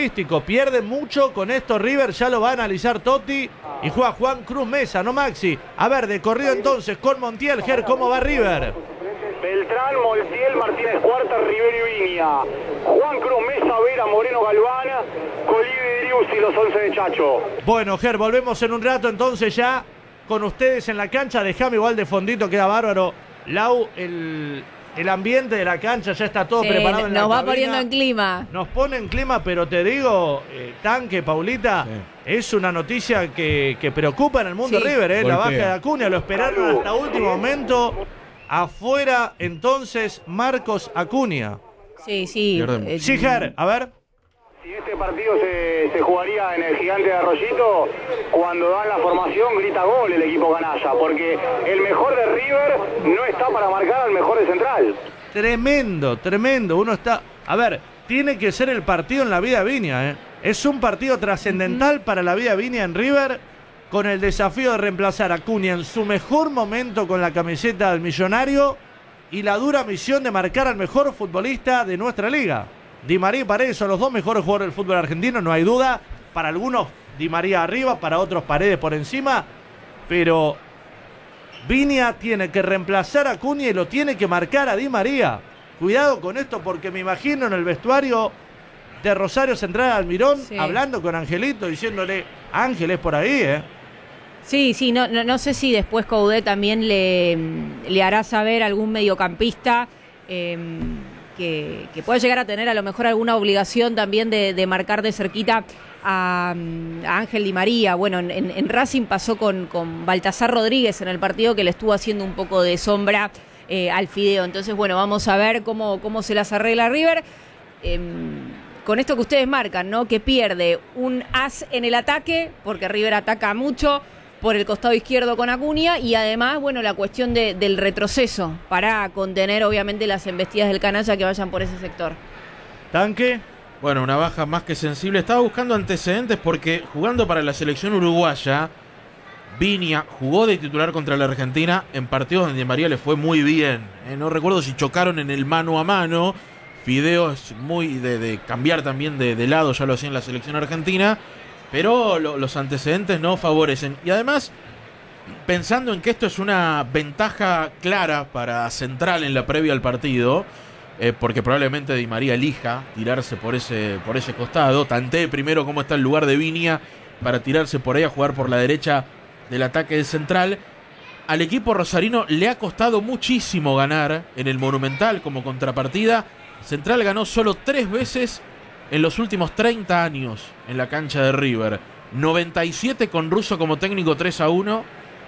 futbolístico. Pierde mucho con esto River, ya lo va a analizar Totti. Y juega Juan Cruz Mesa, no Maxi. A ver, de corrido entonces con Montiel. Ger, ¿cómo va River? Beltrán, Montiel, Martínez Cuarta, Rivero y Viña. Juan Cruz Mesa, Vera, Moreno, Galván, Colibri, Dirius y los 11 de Chacho. Bueno, Ger, volvemos en un rato entonces ya con ustedes en la cancha. Dejame igual de fondito, queda bárbaro. Lau, el ambiente de la cancha ya está todo preparado en la cabina. Nos va poniendo en clima. Nos pone en clima, pero te digo, Tanque, Paulita, es una noticia que preocupa en el mundo River, la baja de Acuña. Lo esperaron hasta último momento. Afuera, entonces, Marcos Acuña. Sí. Sí, Ger, a ver. Si este partido se jugaría en el Gigante de Arroyito, cuando dan la formación grita gol el equipo canalla, porque el mejor de River no está para marcar al mejor de Central. Tremendo. Uno está... A ver, tiene que ser el partido en la vida Viña, Es un partido trascendental para la vida Viña en River, con el desafío de reemplazar a Acuña en su mejor momento con la camiseta del Millonario y la dura misión de marcar al mejor futbolista de nuestra liga. Di María y Paredes son los dos mejores jugadores del fútbol argentino, no hay duda. Para algunos Di María arriba, para otros Paredes por encima, pero Viña tiene que reemplazar a Acuña y lo tiene que marcar a Di María. Cuidado con esto, porque me imagino en el vestuario de Rosario Central Almirón hablando con Angelito, diciéndole: Ángel, es por ahí, Sí, no sé si después Coudet también le hará saber a algún mediocampista que pueda llegar a tener a lo mejor alguna obligación también de marcar de cerquita a Ángel Di María. Bueno, en Racing pasó con Baltasar Rodríguez en el partido, que le estuvo haciendo un poco de sombra al Fideo. Entonces, bueno, vamos a ver cómo se las arregla River. Con esto que ustedes marcan, ¿no? Que pierde un as en el ataque, porque River ataca mucho por el costado izquierdo con Acuña, y además, bueno, la cuestión del retroceso para contener obviamente las embestidas del canalla que vayan por ese sector. Tanque. Bueno, una baja más que sensible. Estaba buscando antecedentes porque jugando para la selección uruguaya, Viña jugó de titular contra la Argentina en partidos donde Di María le fue muy bien. No recuerdo si chocaron en el mano a mano. Fideo es muy de cambiar también de lado, ya lo hacía en la selección argentina. Pero los antecedentes no favorecen. Y además, pensando en que esto es una ventaja clara para Central en la previa al partido, porque probablemente Di María elija tirarse por ese costado, tantee primero cómo está el lugar de Viña para tirarse por ahí a jugar por la derecha del ataque de Central. Al equipo rosarino le ha costado muchísimo ganar en el Monumental como contrapartida. Central ganó solo 3 veces en los últimos 30 años en la cancha de River. 97 con Russo como técnico, 3-1.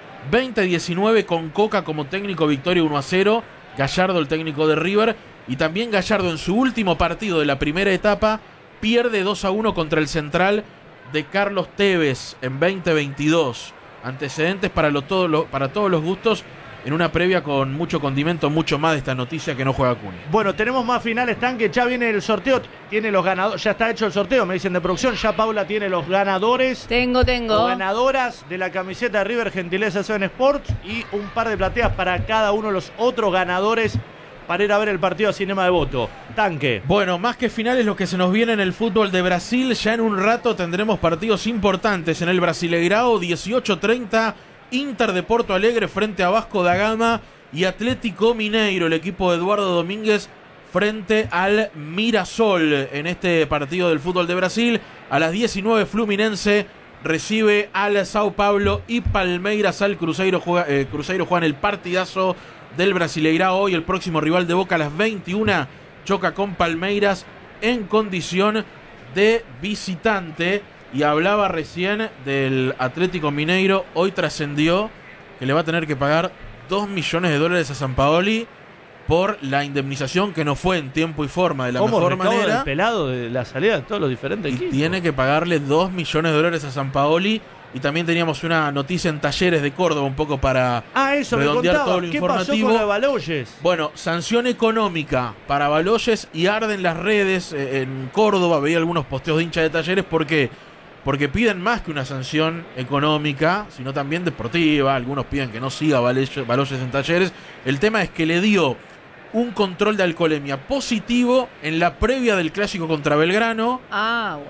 20-19 con Coca como técnico, victoria 1-0. Gallardo, el técnico de River. Y también Gallardo en su último partido de la primera etapa pierde 2-1 contra el Central de Carlos Tevez en 2022. Antecedentes para todos los gustos, en una previa con mucho condimento, mucho más de esta noticia que no juega Acuña. Bueno, tenemos más finales, Tanque. Ya viene el sorteo, tiene los ganadores, ya está hecho el sorteo, me dicen de producción. Ya Paula tiene los ganadores. Tengo. O ganadoras de la camiseta de River, gentileza Seven Sports, y un par de plateas para cada uno de los otros ganadores para ir a ver el partido a Cinema de Voto. Tanque. Bueno, más que finales, lo que se nos viene en el fútbol de Brasil. Ya en un rato tendremos partidos importantes en el Brasileirao. 18:30, Inter de Porto Alegre frente a Vasco da Gama, y Atlético Mineiro, el equipo de Eduardo Domínguez, frente al Mirassol en este partido del fútbol de Brasil. A las 19, Fluminense recibe al Sao Paulo y Palmeiras al Cruzeiro. Cruzeiro juega en el partidazo del Brasileirao hoy. El próximo rival de Boca a las 21 choca con Palmeiras en condición de visitante. Y hablaba recién del Atlético Mineiro. Hoy trascendió que le va a tener que pagar $2 millones a Sampaoli por la indemnización que no fue en tiempo y forma de la mejor manera. El pelado de la salida de todos los diferentes equipos. Tiene que pagarle $2 millones a Sampaoli. Y también teníamos una noticia en Talleres de Córdoba, un poco para redondear todo lo informativo. ¿Qué pasó con la Baloyes? Bueno, sanción económica para Baloyes, y arden las redes en Córdoba. Veía algunos posteos de hinchas de Talleres. ¿Por qué? Porque piden más que una sanción económica, sino también deportiva. Algunos piden que no siga Baloyes en Talleres. El tema es que le dio un control de alcoholemia positivo en la previa del clásico contra Belgrano. Bueno.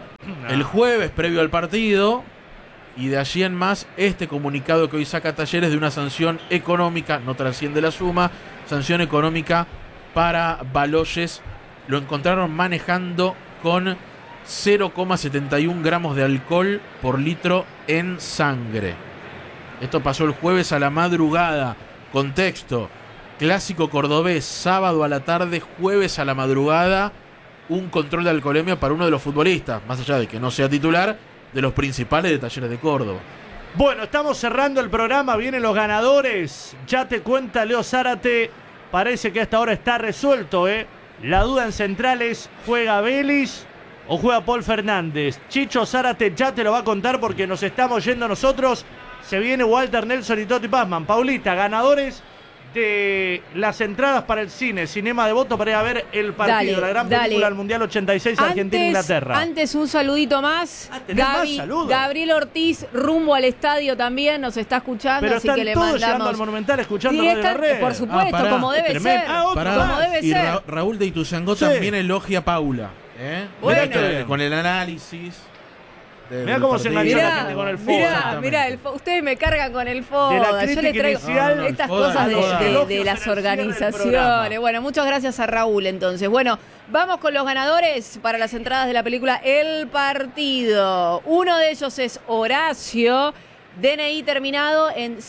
el jueves previo al partido, y de allí en más este comunicado que hoy saca Talleres de una sanción económica, no trasciende la suma, sanción económica para Baloyes. Lo encontraron manejando con 0,71 gramos de alcohol por litro en sangre. Esto pasó el jueves a la madrugada. Contexto: clásico cordobés, sábado a la tarde, jueves a la madrugada, un control de alcoholemia para uno de los futbolistas, más allá de que no sea titular, de los principales de Talleres de Córdoba. Bueno, estamos cerrando el programa, vienen los ganadores. Ya te cuenta Leo Zárate, parece que a esta hora está resuelto, ¿eh? La duda en centrales, ¿juega Vélez o juega Paul Fernández? Chicho Zárate ya te lo va a contar porque nos estamos yendo nosotros. Se viene Walter Nelson y Toti Pazman. Paulita, ganadores de las entradas para el cine, Cinema de Voto, para ir a ver el partido, la gran película del Mundial 86, Argentina-Inglaterra. Antes un saludito más. Más saludos. Gabriel Ortiz, rumbo al estadio también, nos está escuchando, pero así están que le todos mandamos. llegando al Monumental escuchando Radio La Red. Por supuesto, pará, como debe tremendo. ser. Como debe Y ser. Raúl de Ituzaingó Sí. también elogia a Paula. Bueno. Mirá con el análisis. Mirá cómo se enganchó la gente con el FODA. Mirá, ustedes me cargan con el FODA. De la Yo les crítica traigo inicial, estas FODA, cosas FODA. de Elogios las en el cierre del organizaciones. programa. Bueno, muchas gracias a Raúl entonces. Bueno, vamos con los ganadores para las entradas de la película El Partido. Uno de ellos es Horacio, DNI terminado en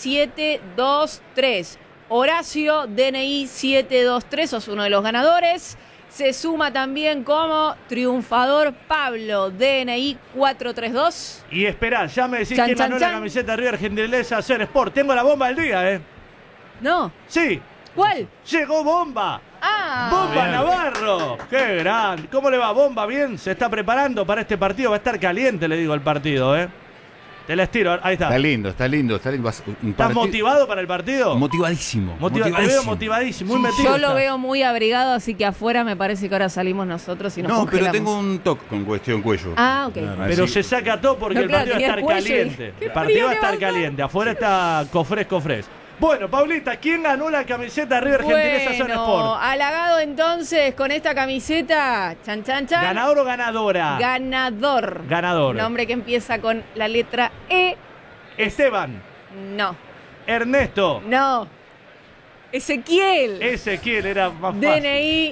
723. Horacio, DNI 723, sos uno de los ganadores. Se suma también como triunfador Pablo, DNI 432. Y esperá, ya me decís Chan, quién chan, ganó la chan. camiseta de River Gentileza Hacer Sport. Tengo la bomba del día, ¿eh? No, Sí, ¿cuál? llegó Bomba. Ah, ¡Bomba Bien. Navarro! ¡Qué grande! ¿Cómo le va, Bomba? ¿Bien? ¿Se está preparando para este partido? Va a estar caliente, le digo, el partido, ¿eh? Te la estiro, ahí está. Está lindo, está lindo, está lindo. ¿Estás motivado para el partido? Motivadísimo. Te veo motivadísimo, muy metido. yo lo estás. veo muy abrigado, así que afuera me parece que ahora salimos nosotros y nos No, pero congelamos. tengo un toque con cuestión cuello. Ah, ok. Claro. Pero Así. se saca todo porque No, el claro, partido va a tenía estar el cuello y- caliente. ¡Qué El partido va a frío estar que va a caliente. Afuera está Cofres. Bueno, Paulita, ¿quién ganó la camiseta River Gentileza Hacer Bueno, Sport? halagado entonces con esta camiseta. Chan, chan, chan. ¿Ganador o ganadora? Ganador. Ganador. Nombre que empieza con la letra E. Esteban, No, Ernesto, no. Ezequiel. Ezequiel, era más fácil. DNI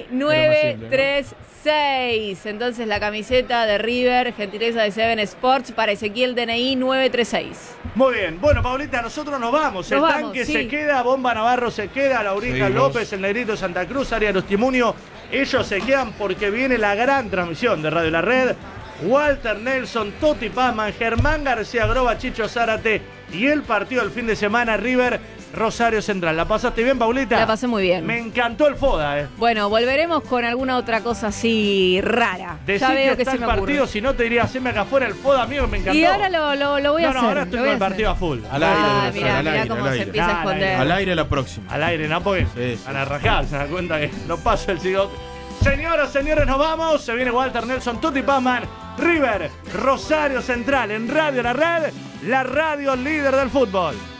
936. Entonces la camiseta de River, gentileza de Seven Sports, para Ezequiel, DNI 936. Muy bien, bueno, Paulita, nosotros nos vamos. El Nos vamos, tanque sí. se queda, Bomba Navarro se queda, Laurita Seguimos. López, el Negrito de Santa Cruz, Arias Los Timunio. Ellos se quedan porque viene la gran transmisión de Radio La Red. Walter Nelson, Toti Pazman, Germán García Groba, Chicho Zárate y el partido del fin de semana River Rosario Central. ¿La pasaste bien, Paulita? La pasé muy bien. Me encantó el FODA, ¿eh? Bueno, volveremos con alguna otra cosa así rara. Decir Ya veo que que está se el me ocurre. partido, si no te diría, haceme acá afuera el FODA, amigo, me encantó. Y ahora lo voy a hacer. ahora estoy lo voy con a el partido a hacer. full. Al aire, Ah, debe ser, mirá, al mirá aire, cómo al se aire. empieza a Al esconder. Al aire la próxima. Al aire, ¿no? Porque Sí, sí. van a rajar, se dan cuenta que no pasa el cigote. Señoras, señores, nos vamos. Se viene Walter Nelson, Toti Pazman, River, Rosario Central en Radio La Red, la radio líder del fútbol.